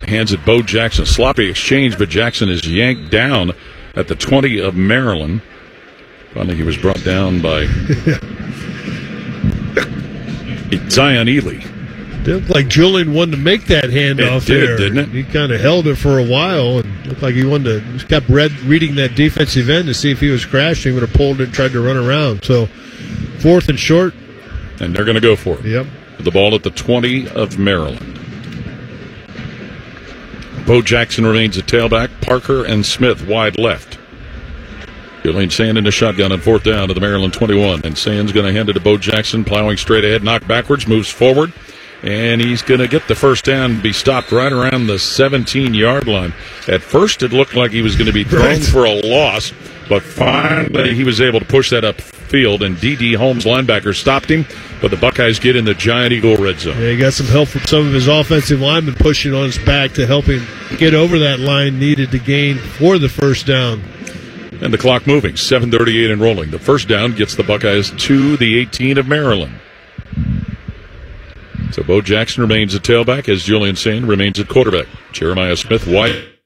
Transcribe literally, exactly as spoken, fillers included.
hands it Bo Jackson. Sloppy exchange, but Jackson is yanked down at the twenty of Maryland. Finally, he was brought down by Zion Ely. It looked like Julian wanted to make that handoff it did, there. Didn't it? He kind of held it for a while and looked like he wanted to, just kept read, reading that defensive end to see if he was crashing. He would have pulled it and tried to run around. So, fourth and short. And they're going to go for it. Yep. The ball at the twenty of Maryland. Bo Jackson remains at tailback. Parker and Smith wide left. Julian Sand in the shotgun on fourth down to the Maryland twenty-one. And Sand's going to hand it to Bo Jackson, plowing straight ahead, knocked backwards, moves forward. And he's going to get the first down, be stopped right around the seventeen-yard line. At first, it looked like he was going to be thrown right. for a loss, but finally he was able to push that upfield, and D D. Holmes, linebacker, stopped him, but the Buckeyes get in the Giant Eagle red zone. Yeah, he got some help from some of his offensive linemen pushing on his back to help him get over that line needed to gain for the first down. And the clock moving, seven thirty-eight and rolling. The first down gets the Buckeyes to the eighteen of Maryland. So Bo Jackson remains at tailback as Julian Sand remains at quarterback. Jeremiah Smith wide